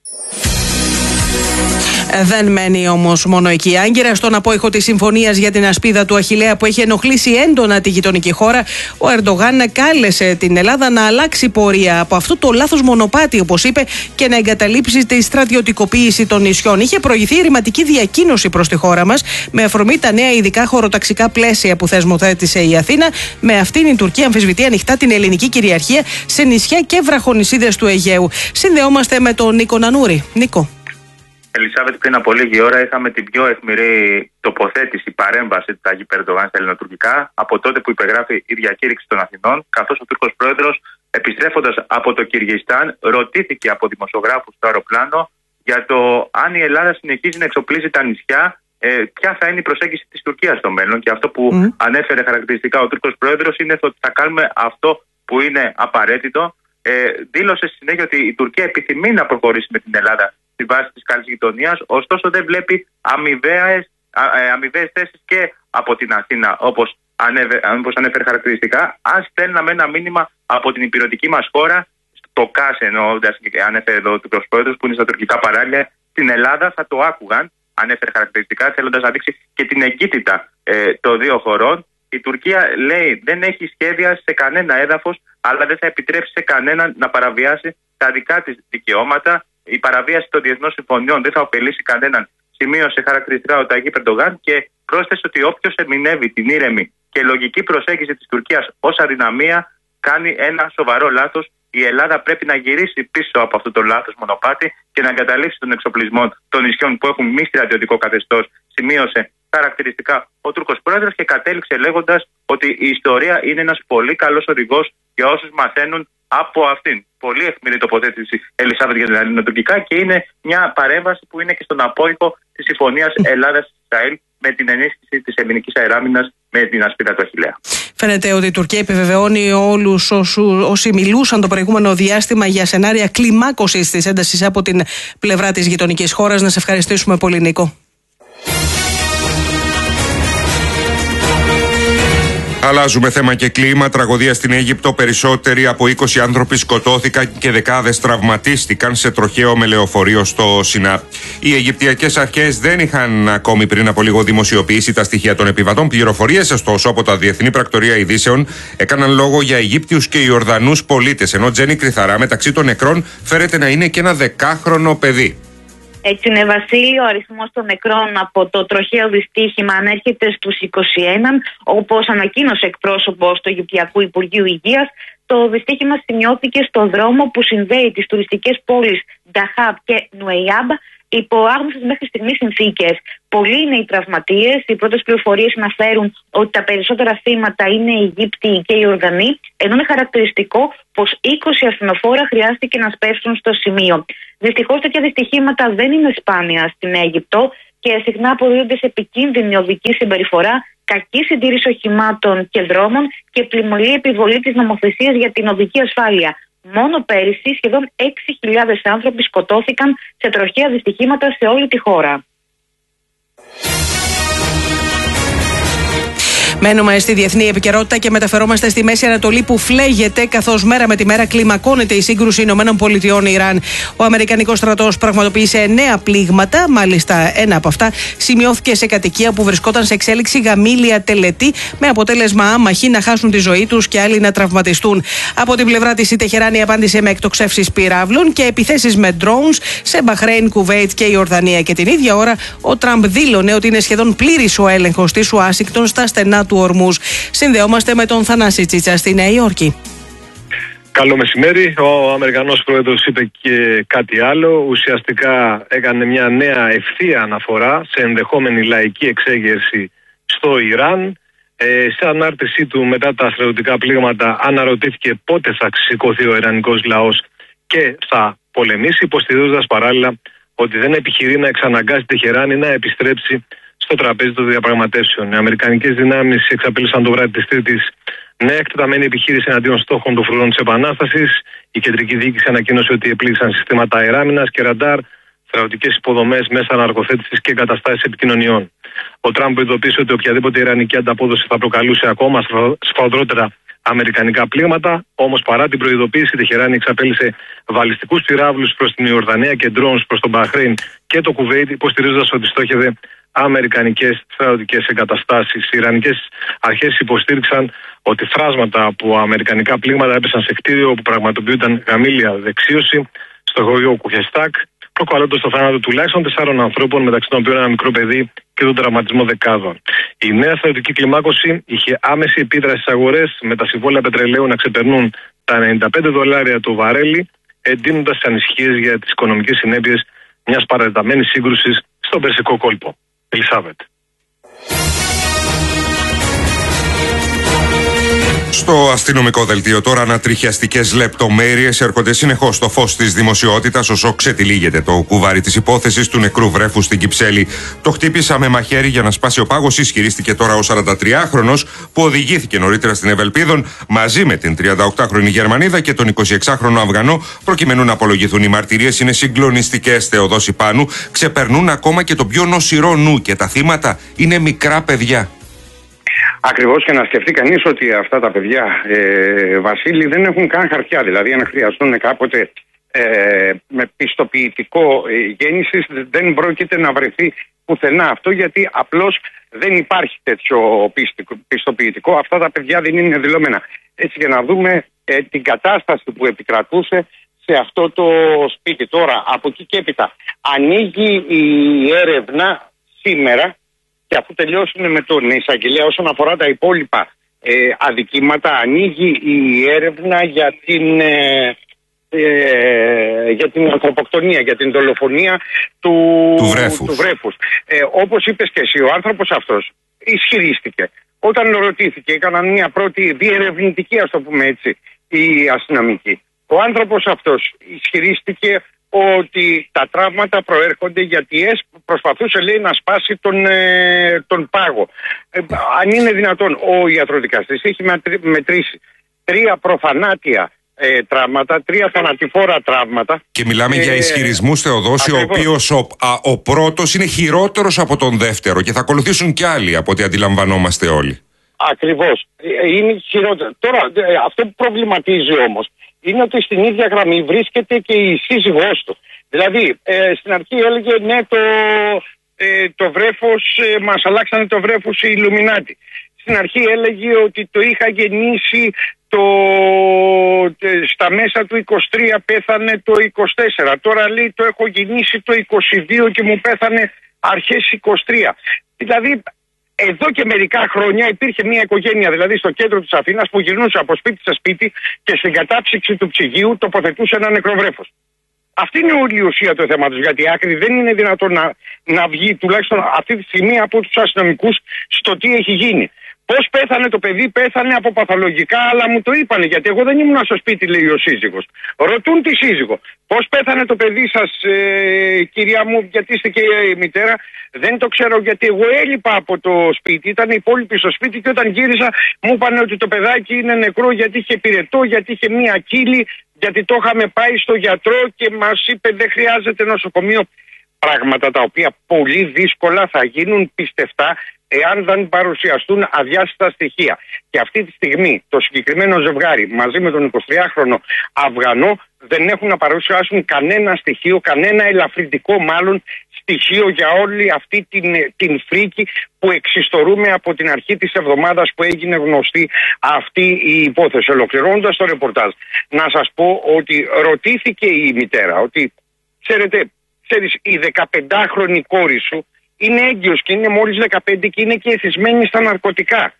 Δεν μένει όμως μόνο εκεί η Άγκυρα. Στον απόϊχο της συμφωνίας για την ασπίδα του Αχιλλέα που έχει ενοχλήσει έντονα τη γειτονική χώρα, ο Ερντογάν κάλεσε την Ελλάδα να αλλάξει πορεία από αυτό το λάθος μονοπάτι, όπως είπε, και να εγκαταλείψει τη στρατιωτικοποίηση των νησιών. Είχε προηγηθεί ρηματική διακοίνωση προς τη χώρα μας με αφορμή τα νέα ειδικά χωροταξικά πλαίσια που θεσμοθέτησε η Αθήνα. Με αυτήν η Τουρκία αμφισβητεί ανοιχτά την ελληνική κυριαρχία σε νησιά και βραχονησίδες του Αιγαίου. Συνδεόμαστε με τον Νίκο Νανούρη. Νίκο. Ελισάβετ, πριν από λίγη ώρα είχαμε την πιο αιχμηρή τοποθέτηση, παρέμβαση του Ταγίπ Ερντογάν στα ελληνοτουρκικά από τότε που υπεγράφει η διακήρυξη των Αθηνών, καθώς ο Τούρκος πρόεδρος, επιστρέφοντας από το Κυργιστάν, ρωτήθηκε από δημοσιογράφους στο αεροπλάνο για το αν η Ελλάδα συνεχίζει να εξοπλίζει τα νησιά, ποια θα είναι η προσέγγιση της Τουρκίας στο μέλλον. Και αυτό που ανέφερε χαρακτηριστικά ο Τούρκος πρόεδρος είναι ότι θα κάνουμε αυτό που είναι απαραίτητο. Δήλωσε στη συνέχεια ότι η Τουρκία επιθυμεί να προχωρήσει με την Ελλάδα στη βάση της καλής γειτονίας, ωστόσο δεν βλέπει αμοιβαίες θέσεις και από την Αθήνα, όπως ανέφερε χαρακτηριστικά. Αν στέλναμε ένα μήνυμα από την υπηρετική μας χώρα, στο ΚΑΣ εννοώντας, ανέφερε εδώ ο Τούρκος πρόεδρος, που είναι στα τουρκικά παράλια, στην Ελλάδα θα το άκουγαν, ανέφερε χαρακτηριστικά, θέλοντας να δείξει και την εγκύτητα των δύο χωρών. Η Τουρκία λέει δεν έχει σχέδια σε κανένα έδαφος, αλλά δεν θα επιτρέψει σε κανέναν να παραβιάσει τα δικά της δικαιώματα. Η παραβίαση των διεθνών συμφωνιών δεν θα ωφελήσει κανέναν, σημείωσε χαρακτηριστικά ο Ταγίπ Ερντογάν και πρόσθεσε ότι όποιος ερμηνεύει την ήρεμη και λογική προσέγγιση της Τουρκίας ως αδυναμία κάνει ένα σοβαρό λάθος. Η Ελλάδα πρέπει να γυρίσει πίσω από αυτό το λάθος μονοπάτι και να εγκαταλείψει τον εξοπλισμό των νησιών που έχουν μη στρατιωτικό καθεστώς, σημείωσε χαρακτηριστικά ο Τούρκος πρόεδρος και κατέληξε λέγοντας ότι η ιστορία είναι ένας πολύ καλός οδηγός για όσους μαθαίνουν από αυτήν. Πολύ αιχμηρή τοποθέτηση, Ελισάβετ, για τα ελληνοτουρκικά, και είναι μια παρέμβαση που είναι και στον απόϊχο της συμφωνίας Ελλάδας-Ισραήλ με την ενίσχυση της ελληνικής αεράμινας με την ασπίδα του Αχιλλέα. Φαίνεται ότι η Τουρκία επιβεβαιώνει όλους όσοι μιλούσαν το προηγούμενο διάστημα για σενάρια κλιμάκωσης της έντασης από την πλευρά της γειτονικής χώρας. Να σε ευχαριστήσουμε πολύ, Νίκο. Αλλάζουμε θέμα και κλίμα. Τραγωδία στην Αίγυπτο. Περισσότεροι από 20 άνθρωποι σκοτώθηκαν και δεκάδες τραυματίστηκαν σε τροχαίο με λεωφορείο στο Σινά. Οι Αιγυπτιακές αρχές δεν είχαν ακόμη πριν από λίγο δημοσιοποιήσει τα στοιχεία των επιβατών. Πληροφορίες, ωστόσο, από τα Διεθνή Πρακτορεία Ειδήσεων έκαναν λόγο για Αιγύπτιους και Ιορδανούς πολίτες. Ενώ Τζένι Κρυθαρά, μεταξύ των νεκρών, φέρεται να είναι και ένα 10χρονο παιδί. Έτσι είναι, Βασίλη, ο αριθμός των νεκρών από το τροχαίο δυστύχημα ανέρχεται στους 21, όπως ανακοίνωσε εκπρόσωπος του Αιγυπτιακού Υπουργείου Υγείας. Το δυστύχημα σημειώθηκε στο δρόμο που συνδέει τις τουριστικές πόλεις Νταχάμπ και Νουεϊάμπ υπό άγνωστες μέχρι στιγμής συνθήκες. Πολλοί είναι οι τραυματίες. Οι πρώτες πληροφορίες αναφέρουν ότι τα περισσότερα θύματα είναι οι Αιγύπτιοι και οι Ιορδανοί, ενώ είναι χαρακτηριστικό πως 20 ασθενοφόρα χρειάστηκε να σπεύσουν στο σημείο. Δυστυχώς τέτοια δυστυχήματα δεν είναι σπάνια στην Αίγυπτο και συχνά αποδίδονται σε επικίνδυνη οδική συμπεριφορά, κακή συντήρηση οχημάτων και δρόμων και πλημμυρή επιβολή της νομοθεσίας για την οδική ασφάλεια. Μόνο πέρυσι σχεδόν 6.000 άνθρωποι σκοτώθηκαν σε τροχαία δυστυχήματα σε όλη τη χώρα. Μένουμε στη διεθνή επικαιρότητα και μεταφερόμαστε στη Μέση Ανατολή που φλέγεται καθώς μέρα με τη μέρα κλιμακώνεται η σύγκρουση ΗΠΑ-Ιράν. Ο Αμερικανικός στρατός πραγματοποίησε 9 πλήγματα, μάλιστα ένα από αυτά σημειώθηκε σε κατοικία που βρισκόταν σε εξέλιξη γαμήλια τελετή, με αποτέλεσμα άμαχοι να χάσουν τη ζωή τους και άλλοι να τραυματιστούν. Από την πλευρά της η Τεχεράνη απάντησε με εκτοξεύσεις πυράβλων και επιθέσεις με drones σε Μπαχρέιν, Κουβέιτ και Ιορδανία. Και την ίδια ώρα ο Τραμπ δήλωνε ότι είναι σχεδόν πλήρης ο έλεγχος της Ουάσιγκτον στα στενά του Ορμούζ. Συνδεόμαστε με τον Θανάση Τσίτσα στη Νέα Υόρκη. Καλό μεσημέρι. Ο Αμερικανός πρόεδρος είπε και κάτι άλλο. Ουσιαστικά έκανε μια νέα ευθεία αναφορά σε ενδεχόμενη λαϊκή εξέγερση στο Ιράν. Σε ανάρτησή του μετά τα στρατιωτικά πλήγματα αναρωτήθηκε πότε θα σηκωθεί ο ιρανικός λαός και θα πολεμήσει, υποστηρίζοντας παράλληλα ότι δεν επιχειρεί να εξαναγκάσει τη Τεχεράνη να επιστρέψει στο τραπέζι των διαπραγματεύσεων. Οι αμερικανικές δυνάμεις εξαπέλυσαν το βράδυ της Τρίτης νέα εκτεταμένη επιχείρηση εναντίον στόχων των φρουρών της Επανάστασης. Η κεντρική διοίκηση ανακοίνωσε ότι επλήγησαν συστήματα αεράμινας και ραντάρ, στρατιωτικές υποδομές, μέσα αναρχοθέτησης και εγκαταστάσεις επικοινωνιών. Ο Τραμπ προειδοποίησε ότι οποιαδήποτε ιρανική ανταπόδοση θα προκαλούσε ακόμα σφοδρότερα αμερικανικά πλήγματα. Όμως παρά την προειδοποίηση, η Τεχεράνη εξαπέλυσε βαλιστικούς πυράβλους προς την Ιορδανία και drones προς τον Μπαχρέιν και το Κουβέιτ, υποστηρίζοντας ότι στόχευε αμερικανικές στρατιωτικές εγκαταστάσεις. Οι ιρανικές αρχές υποστήριξαν ότι φράσματα από αμερικανικά πλήγματα έπεσαν σε κτίριο όπου πραγματοποιούνταν γαμήλια δεξίωση στο χωριό Κουχεστάκ, προκαλώντας το θάνατο τουλάχιστον 4 ανθρώπων, μεταξύ των οποίων ένα μικρό παιδί, και τον τραυματισμό δεκάδων. Η νέα στρατιωτική κλιμάκωση είχε άμεση επίδραση στις αγορές, με τα συμβόλαια πετρελαίου να ξεπερνούν τα $95 το βαρέλι, εντείνοντας τις ανησυχίες για τις οικονομικές συνέπειες μιας παρατεταμένης σύγκρουσης στον Περσικό κόλπο. Ελισάβετ. Στο αστυνομικό δελτίο τώρα ανατριχιαστικές λεπτομέρειες έρχονται συνεχώς στο φως της δημοσιότητας όσο ξετυλίγεται το κουβάρι της υπόθεσης του νεκρού βρέφου στην Κυψέλη. Το χτύπησα με μαχαίρι για να σπάσει ο πάγος, ισχυρίστηκε τώρα ο 43χρονος που οδηγήθηκε νωρίτερα στην Ευελπίδων μαζί με την 38χρονη Γερμανίδα και τον 26χρονο Αφγανό, προκειμένου να απολογηθούν. Οι μαρτυρίες είναι συγκλονιστικές, Θεοδόση Πάνου, ξεπερνούν ακόμα και τον πιο νοσηρό νου και τα θύματα είναι μικρά παιδιά. Ακριβώς, και να σκεφτεί κανείς ότι αυτά τα παιδιά, Βασίλη, δεν έχουν καν χαρτιά. Δηλαδή, αν χρειαστούν κάποτε με πιστοποιητικό γέννησης, δεν πρόκειται να βρεθεί πουθενά αυτό, γιατί απλώς δεν υπάρχει τέτοιο πιστοποιητικό. Αυτά τα παιδιά δεν είναι δηλωμένα. Έτσι, για να δούμε την κατάσταση που επικρατούσε σε αυτό το σπίτι. Τώρα, από εκεί και έπειτα, ανοίγει η έρευνα σήμερα. Και αφού τελειώσουν με τον εισαγγελέα όσον αφορά τα υπόλοιπα αδικήματα, ανοίγει η έρευνα για την ανθρωποκτονία, για την δολοφονία του βρέφους. Όπως είπες και εσύ, ο άνθρωπος αυτός ισχυρίστηκε. Όταν ρωτήθηκε, έκαναν μια πρώτη διερευνητική, ας το πούμε έτσι, οι αστυνομικοί. Ο άνθρωπος αυτός ισχυρίστηκε ότι τα τραύματα προέρχονται γιατί προσπαθούσε, λέει, να σπάσει τον πάγο. Αν είναι δυνατόν, ο ιατροδικαστής έχει μετρήσει 3 προφανάτια τραύματα, 3 θανατηφόρα τραύματα. Και μιλάμε για ισχυρισμούς, Θεοδόση, ο οποίος ο πρώτος είναι χειρότερος από τον δεύτερο και θα ακολουθήσουν κι άλλοι από ό,τι αντιλαμβανόμαστε όλοι. Ακριβώς. Είναι χειρότερο. Τώρα, αυτό που προβληματίζει όμως είναι ότι στην ίδια γραμμή βρίσκεται και η σύζυγός του. Δηλαδή, στην αρχή έλεγε ναι, το βρέφος, μας αλλάξανε το βρέφος οι Ιλουμινάτι. Στην αρχή έλεγε ότι το είχα γεννήσει στα μέσα του 23, πέθανε το 24. Τώρα λέει το έχω γεννήσει το 22 και μου πέθανε αρχές 23. Δηλαδή, εδώ και μερικά χρόνια υπήρχε μια οικογένεια, δηλαδή στο κέντρο της Αθήνας, που γυρνούσε από σπίτι σε σπίτι και στην κατάψυξη του ψυγείου τοποθετούσε ένα νεκροβρέφος. Αυτή είναι όλη η ουσία του θέματος. Γιατί η άκρη δεν είναι δυνατόν να βγει, τουλάχιστον αυτή τη στιγμή, από τους αστυνομικούς στο τι έχει γίνει. Πώς πέθανε το παιδί? Πέθανε από παθολογικά, αλλά μου το είπανε. Γιατί εγώ δεν ήμουν στο σπίτι, λέει ο σύζυγος. Ρωτούν τη σύζυγο. Πώς πέθανε το παιδί σας, κυρία μου, γιατί είστε και η μητέρα? Δεν το ξέρω, γιατί εγώ έλειπα από το σπίτι. Ήταν οι υπόλοιποι στο σπίτι και όταν γύρισα μου είπαν ότι το παιδάκι είναι νεκρό γιατί είχε πυρετό, γιατί είχε μία κύλη, γιατί το είχαμε πάει στο γιατρό και μας είπε δεν χρειάζεται νοσοκομείο. Πράγματα τα οποία πολύ δύσκολα θα γίνουν πιστευτά εάν δεν παρουσιαστούν αδιάστατα στοιχεία. Και αυτή τη στιγμή το συγκεκριμένο ζευγάρι μαζί με τον 23χρονο Αφγανό δεν έχουν να παρουσιάσουν κανένα στοιχείο, κανένα ελαφρυντικό μάλλον στοιχείο για όλη αυτή την φρίκη που εξιστορούμε από την αρχή της εβδομάδας που έγινε γνωστή αυτή η υπόθεση. Ολοκληρώνοντας το ρεπορτάζ, να σας πω ότι ρωτήθηκε η μητέρα ότι ξέρεις, η 15χρονη κόρη σου είναι έγκυος και είναι μόλις 15 και είναι και εθισμένη στα ναρκωτικά.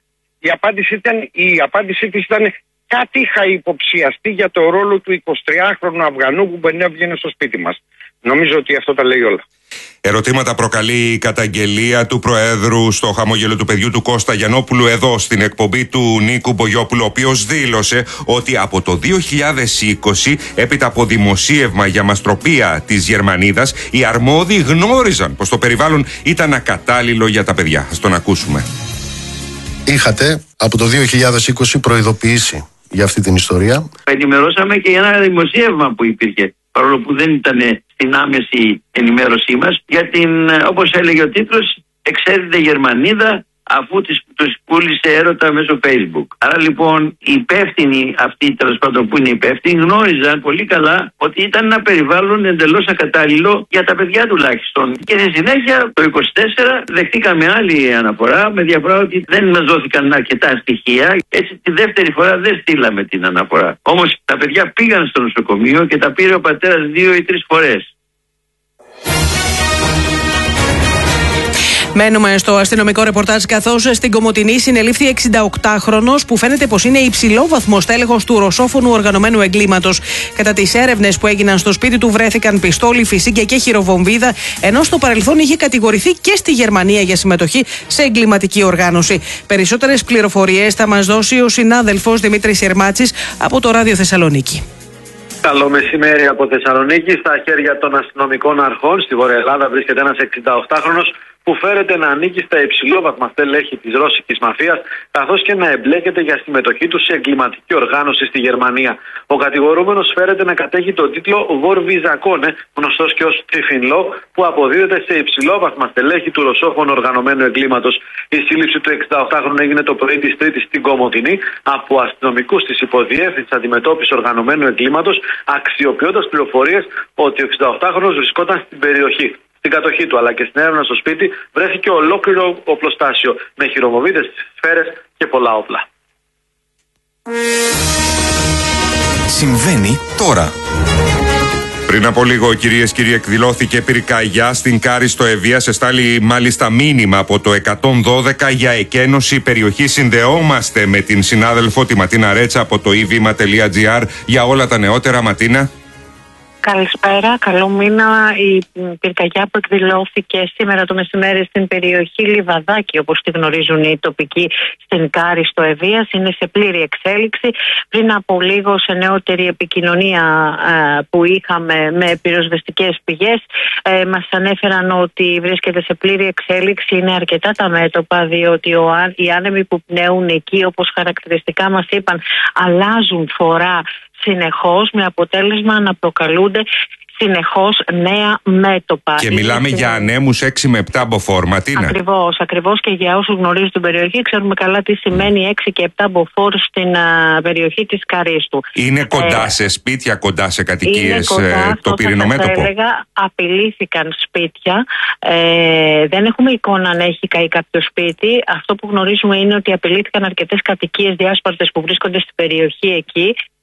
Η απάντησή της ήταν κάτι είχα υποψιαστεί για το ρόλο του 23χρονου Αφγανού που έβγαινε στο σπίτι μας. Νομίζω ότι αυτό τα λέει όλα. Ερωτήματα προκαλεί η καταγγελία του Προέδρου στο χαμόγελο του παιδιού του Κώστα Γιαννόπουλου εδώ στην εκπομπή του Νίκου Μπογιόπουλου, ο οποίος δήλωσε ότι από το 2020, έπειτα από δημοσίευμα για μαστροπία της Γερμανίδας, οι αρμόδιοι γνώριζαν πως το περιβάλλον ήταν ακατάλληλο για τα παιδιά. Ας τον ακούσουμε. Είχατε από το 2020 προειδοποιήσει για αυτή την ιστορία. Ενημερώσαμε και για ένα δημοσίευμα που υπήρχε, παρόλο που δεν ήταν στην άμεση ενημέρωσή μας, για την, όπως έλεγε ο τίτλος, εξέδιδε Γερμανίδα αφού τους πούλησε έρωτα μέσω Facebook. Άρα λοιπόν οι υπεύθυνοι αυτοί, τέλος πάντων που είναι υπεύθυνοι, γνώριζαν πολύ καλά ότι ήταν ένα περιβάλλον εντελώς ακατάλληλο για τα παιδιά τουλάχιστον. Και στη συνέχεια το 24 δεχτήκαμε άλλη αναφορά με διαφορά ότι δεν μας δόθηκαν αρκετά στοιχεία. Έτσι τη δεύτερη φορά δεν στείλαμε την αναφορά. Όμως τα παιδιά πήγαν στο νοσοκομείο και τα πήρε ο πατέρας 2 ή 3 φορές. Μένουμε στο αστυνομικό ρεπορτάζ, καθώς στην Κομοτηνή συνελήφθη 68χρονος που φαίνεται πως είναι υψηλόβαθμος τέλεχος του ρωσόφωνου οργανωμένου εγκλήματος. Κατά τις έρευνες που έγιναν στο σπίτι του βρέθηκαν πιστόλι, φυσίγγια και χειροβομβίδα, ενώ στο παρελθόν είχε κατηγορηθεί και στη Γερμανία για συμμετοχή σε εγκληματική οργάνωση. Περισσότερες πληροφορίες θα μας δώσει ο συνάδελφος Δημήτρης Ερμάτσης από το Ράδιο Θεσσαλονίκη. Καλό μεσημέρι από Θεσσαλονίκη. Στα χέρια των αστυνομικών αρχών στη Βόρεια Ελλάδα βρίσκεται ένας 68χρονος που φέρεται να ανήκει στα υψηλόβαθμα στελέχη της ρώσικης μαφίας, καθώς και να εμπλέκεται για συμμετοχή του σε εγκληματική οργάνωση στη Γερμανία. Ο κατηγορούμενος φέρεται να κατέχει τον τίτλο Βορβιζακόνε, γνωστός και ως Τριφινλό, που αποδίδεται σε υψηλόβαθμα στελέχη του ρωσόφωνου οργανωμένου εγκλήματος. Η σύλληψη του 68χρονου έγινε το πρωί της Τρίτης στην Κομοτηνή από αστυνομικούς της Υποδιεύθυνσης Αντιμετώπισης Οργανωμένου Εγκλήματος, αξιοποιώντας πληροφορίες ότι ο 68χρονος βρισκόταν στην περιοχή. Στην κατοχή του αλλά και στην έρευνα στο σπίτι βρέθηκε ολόκληρο οπλοστάσιο με χειροβομβίδες, σφαίρες και πολλά όπλα. Συμβαίνει τώρα. Πριν από λίγο, κυρίες και κύριοι, εκδηλώθηκε πυρκαγιά στην Κάριστο Ευβοίας. Εστάλει μάλιστα μήνυμα από το 112 για εκένωση περιοχή. Συνδεόμαστε με την συνάδελφο τη Ματίνα Ρέτσα από το evima.gr για όλα τα νεότερα. Ματίνα. Καλησπέρα, καλό μήνα. Η πυρκαγιά που εκδηλώθηκε σήμερα το μεσημέρι στην περιοχή Λιβαδάκι, όπως τη γνωρίζουν οι τοπικοί, στην Κάριστο Ευβοίας, είναι σε πλήρη εξέλιξη. Πριν από λίγο, σε νεότερη επικοινωνία που είχαμε με πυροσβεστικές πηγές, μας ανέφεραν ότι βρίσκεται σε πλήρη εξέλιξη. Είναι αρκετά τα μέτωπα, διότι οι άνεμοι που πνέουν εκεί, όπως χαρακτηριστικά μας είπαν, αλλάζουν φορά συνεχώς, με αποτέλεσμα να προκαλούνται συνεχώς νέα μέτωπα. Και μιλάμε για ανέμους 6 με 7 μποφόρ, Ματίνα. Ακριβώς, και για όσους γνωρίζουν την περιοχή ξέρουμε καλά τι σημαίνει 6 και 7 μποφόρ στην περιοχή της Καρίστου. Είναι κοντά σε σπίτια, κοντά σε κατοικίες το πυρηνό μέτωπο. Απειλήθηκαν σπίτια. Δεν έχουμε εικόνα αν έχει καεί κάποιο σπίτι. Αυτό που γνωρίζουμε είναι ότι απειλήθηκαν αρκετές κατοικίες διάσπαρτες που βρίσκονται στην περιοχή εκεί.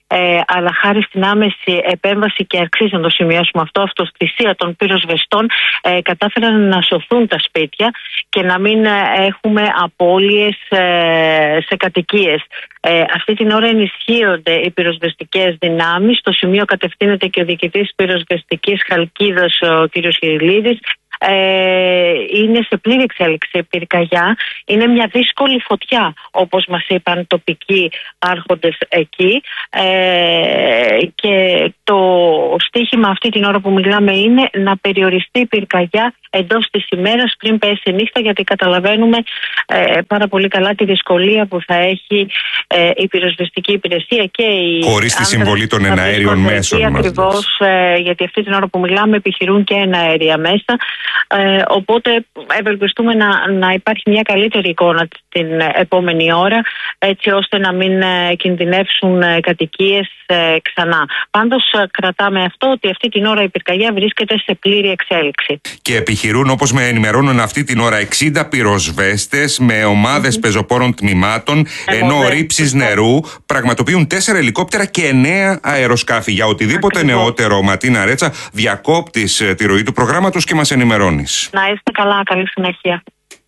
αλλά χάρη στην άμεση επέμβαση, και αξίζει να το σημειώσουμε αυτό, αυτοθυσία των πυροσβεστών, κατάφεραν να σωθούν τα σπίτια και να μην έχουμε απώλειες σε κατοικίες. Αυτή την ώρα ενισχύονται οι πυροσβεστικές δυνάμεις. Στο σημείο κατευθύνεται και ο διοικητής πυροσβεστικής Χαλκίδας, ο κ. Χειριλίδης. Είναι σε πλήρη εξέλιξη η πυρκαγιά. Είναι μια δύσκολη φωτιά, όπως μας είπαν τοπικοί άρχοντες εκεί, και το στίχημα αυτή την ώρα που μιλάμε είναι να περιοριστεί η πυρκαγιά εντός της ημέρας πριν πέσει η νύχτα, γιατί καταλαβαίνουμε πάρα πολύ καλά τη δυσκολία που θα έχει η πυροσβεστική υπηρεσία και η χωρίς τη συμβολή των εναέριων μέσων. Ακριβώς, γιατί αυτή την ώρα που μιλάμε επιχειρούν και εναέρια μέσα. Οπότε ευελπιστούμε να υπάρχει μια καλύτερη εικόνα την επόμενη ώρα, έτσι ώστε να μην κινδυνεύσουν κατοικίες ξανά. Πάντως κρατάμε αυτό, ότι αυτή την ώρα η πυρκαγιά βρίσκεται σε πλήρη εξέλιξη. Και επιχειρούν, όπως με ενημερώνουν αυτή την ώρα, 60 πυροσβέστες με ομάδες πεζοπόρων τμήματων, ενώ ρήψεις νερού πραγματοποιούν 4 ελικόπτερα και 9 αεροσκάφη. Για οτιδήποτε νεότερο, Ματίνα Ρέτσα, διακόπτεις τη ροή του προγράμματος και μας ενημερώνεις. Να είστε καλά, καλή συνέχεια.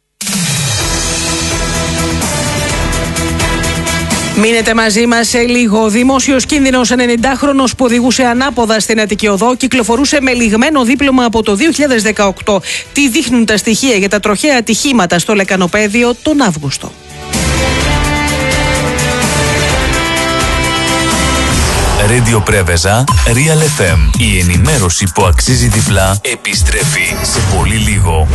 Μείνετε μαζί μας σε λίγο. Ο δημόσιος κίνδυνος 90χρονος που οδηγούσε ανάποδα στην Αττική Οδό κυκλοφορούσε με λιγμένο δίπλωμα από το 2018. Τι δείχνουν τα στοιχεία για τα τροχαία ατυχήματα στο λεκανοπέδιο τον Αύγουστο. Radio Πρέβεζα, Real FM. Η ενημέρωση που αξίζει διπλά επιστρέφει σε πολύ λίγο.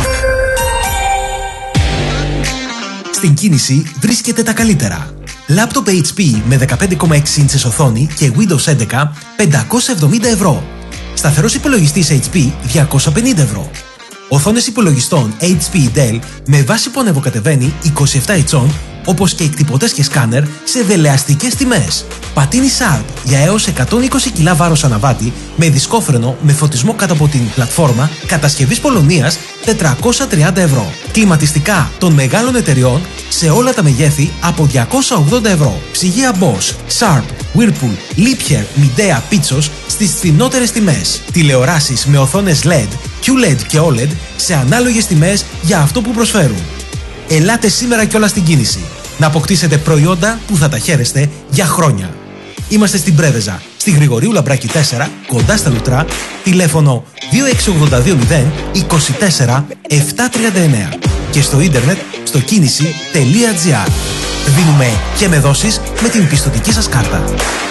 Στην κίνηση βρίσκεται τα καλύτερα. Λάπτοπ HP με 15,6 ίντσες οθόνη και Windows 11 570 ευρώ. Σταθερός υπολογιστής HP 250 ευρώ. Οθόνες υπολογιστών HP Dell με βάση που ανεβοκατεβαίνει 27 ιντσών, όπως και εκτυπωτές και σκάνερ σε δελεαστικές τιμές. Πατίνι Sharp για έως 120 κιλά βάρος αναβάτη με δισκόφρενο με φωτισμό κάτω από την πλατφόρμα κατασκευής Πολωνίας 430 ευρώ. Κλιματιστικά των μεγάλων εταιριών σε όλα τα μεγέθη από 280 ευρώ. Ψυγεία Bosch, Sharp, Whirlpool, Liebherr, Midea, Pitsos στις φθηνότερες τιμές. Τηλεοράσεις με οθόνες LED, QLED και OLED σε ανάλογες τιμές για αυτό που προσφέρουν. Ελάτε σήμερα κιόλας στην κίνηση να αποκτήσετε προϊόντα που θα τα χαίρεστε για χρόνια. Είμαστε στην Πρέβεζα, στη Γρηγορίου Λαμπράκη 4, κοντά στα Λουτρά, τηλέφωνο 26820 24 739 και στο ίντερνετ στο κίνηση.gr. Δίνουμε και με δόσεις με την πιστωτική σας κάρτα.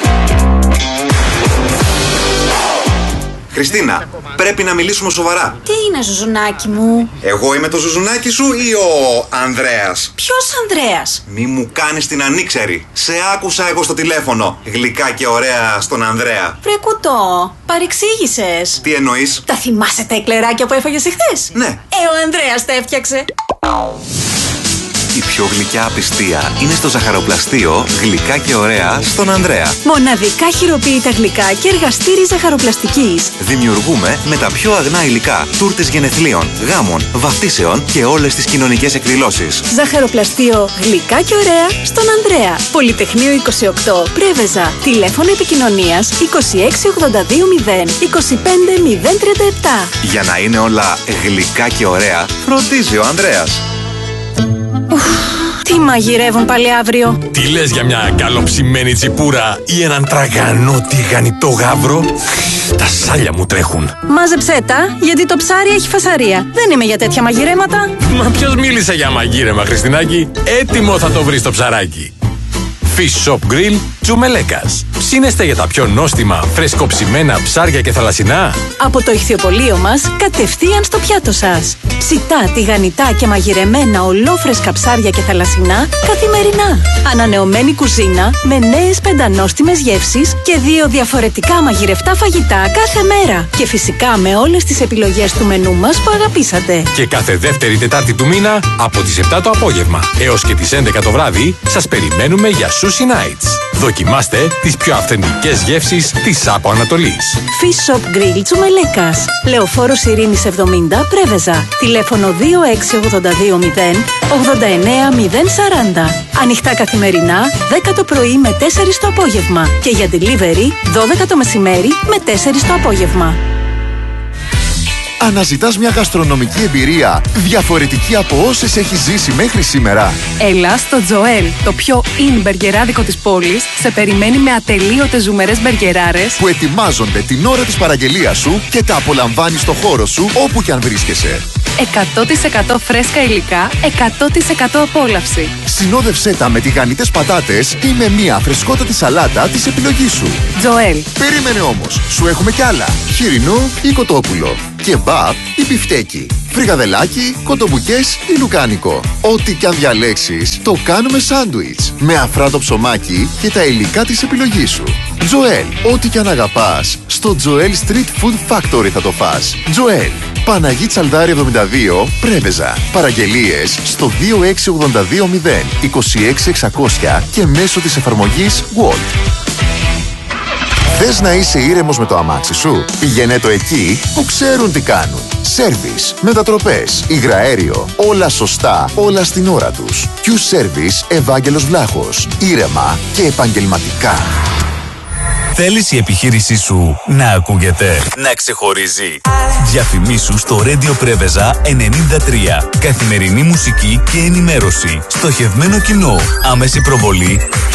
Χριστίνα, πρέπει να μιλήσουμε σοβαρά. Τι είναι, Ζουζουνάκι μου? Εγώ είμαι το Ζουζουνάκι σου ή ο Ανδρέας? Ποιος Ανδρέας? Μη μου κάνεις την ανήξερη. Σε άκουσα εγώ στο τηλέφωνο. Γλυκά και ωραία στον Ανδρέα. Βρε κουτό, παρεξήγησες. Τι εννοείς? Τα θυμάσαι τα εκλεράκια που έφαγες εχθές? Ναι. Ο Ανδρέας τα έφτιαξε. Η πιο γλυκιά απιστία είναι στο ζαχαροπλαστείο Γλυκά και ωραία στον Ανδρέα. Μοναδικά χειροποίητα γλυκά και εργαστήρι ζαχαροπλαστικής. Δημιουργούμε με τα πιο αγνά υλικά τούρτες γενεθλίων, γάμων, βαφτίσεων και όλες τις κοινωνικές εκδηλώσεις. Ζαχαροπλαστείο Γλυκά και ωραία στον Ανδρέα. Πολυτεχνείο 28 Πρέβεζα. Τηλέφωνο επικοινωνίας 26820 25037. Για να είναι όλα γλυκά και ωραία, φροντίζει ο Ανδρέας. Τι μαγειρεύουν πάλι αύριο? Τι λες για μια καλοψημένη τσιπούρα ή έναν τραγανό τηγανιτό γάβρο? Τα σάλια μου τρέχουν. Μάζεψέ τα, γιατί το ψάρι έχει φασαρία. Δεν είμαι για τέτοια μαγειρέματα. Μα ποιος μίλησε για μαγείρεμα, Χριστινάκη? Έτοιμο θα το βρεις το ψαράκι. Fish Shop Grill Τσουμελέκας. Ψήνεστε για τα πιο νόστιμα, φρεσκοψημένα ψάρια και θαλασσινά? Από το ηχθιοπωλείο μας, κατευθείαν στο πιάτο σας. Ψητά, τηγανιτά και μαγειρεμένα ολόφρεσκα ψάρια και θαλασσινά καθημερινά. Ανανεωμένη κουζίνα με νέες πεντανόστιμες γεύσεις και 2 διαφορετικά μαγειρευτά φαγητά κάθε μέρα. Και φυσικά με όλες τις επιλογές του μενού μας που αγαπήσατε. Και κάθε δεύτερη Τετάρτη του μήνα από τις 7 το απόγευμα έως και τις 11 το βράδυ σας περιμένουμε για sushi Sushi Nights. Δοκιμάστε τις πιο αυθεντικές γεύσεις της Άπο Ανατολής. Fish Shop Grill Τσουμελέκας. Λεωφόρος Ειρήνης 70, Πρέβεζα. Τηλέφωνο 26820 89040. Ανοιχτά καθημερινά 10 το πρωί με 4 το απόγευμα. Και για delivery 12 το μεσημέρι με 4 το απόγευμα. Αναζητάς μια γαστρονομική εμπειρία διαφορετική από όσες έχεις ζήσει μέχρι σήμερα? Έλα στο Joel, το πιο in μπεργκεράδικο της πόλης, σε περιμένει με ατελείωτες ζουμερές μπεργκεράρες που ετοιμάζονται την ώρα της παραγγελίας σου και τα απολαμβάνεις στο χώρο σου όπου κι αν βρίσκεσαι. 100% φρέσκα υλικά, 100% απόλαυση. Συνόδευσέ τα με τηγανιτές πατάτες ή με μια φρεσκότατη σαλάτα της επιλογής σου. Joel. Περίμενε όμως, σου έχουμε κι άλλα. Χοιρινό ή κοτόπουλο. Κεμπάπ ή μπιφτέκι. Φρικαδελάκι, κοτομπουκές ή λουκάνικο. Ό,τι κι αν διαλέξεις, το κάνουμε σάντουιτς. Με αφράτο ψωμάκι και τα υλικά της επιλογής σου. Joel, ό,τι κι αν αγαπάς, στο Joel Street Food Factory θα το φας. Joel, Παναγί Τσαλδάρη 72, Πρέβεζα. Παραγγελίες στο 26820 26600 και μέσω της εφαρμογής Walt. Θες να είσαι ήρεμος με το αμάξι σου? Πηγαίνε το εκεί που ξέρουν τι κάνουν. Σέρβις, μετατροπές, υγραέριο, όλα σωστά, όλα στην ώρα τους. Q-Service Ευάγγελος Βλάχος. Ήρεμα και επαγγελματικά. Θέλεις η επιχείρησή σου να ακούγεται, να ξεχωρίζει? Διαφημίσου στο Radio Πρέβεζα 93. Καθημερινή μουσική και ενημέρωση. Στοχευμένο κοινό. Άμεση προβολή